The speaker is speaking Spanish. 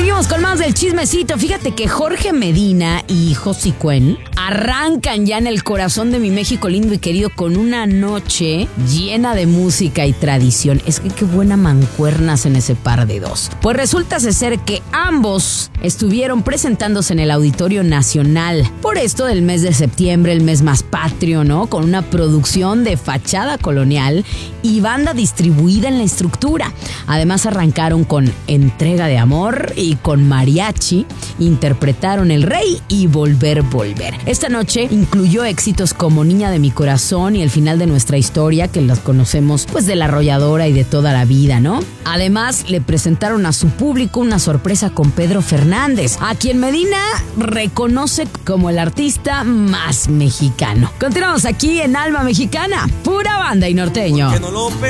Seguimos con más del chismecito. Fíjate que Jorge Medina y Josie Cuen arrancan ya en el corazón de mi México lindo y querido con una noche llena de música y tradición. Es que qué buena mancuerna en ese par de dos. Pues resulta ser que ambos estuvieron presentándose en el Auditorio Nacional por esto del mes de septiembre, el mes más patrio, ¿no? Con una producción de fachada colonial y banda distribuida en la estructura. Además arrancaron con Entrega de Amor y con mariachi interpretaron El Rey y Volver, Volver. Esta noche incluyó éxitos como Niña de mi corazón y El final de nuestra historia, que las conocemos pues de La Arrolladora y de toda la vida, ¿no? Además le presentaron a su público una sorpresa con Pedro Fernández, a quien Medina reconoce como el artista más mexicano. Continuamos aquí en Alma Mexicana, pura banda y norteño. Que no lo